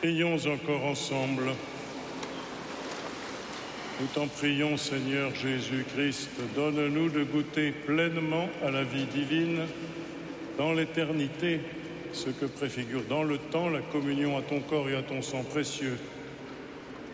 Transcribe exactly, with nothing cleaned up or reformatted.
Prions encore ensemble. Nous t'en prions, Seigneur Jésus-Christ, donne-nous de goûter pleinement à la vie divine dans l'éternité, ce que préfigure dans le temps la communion à ton corps et à ton sang précieux,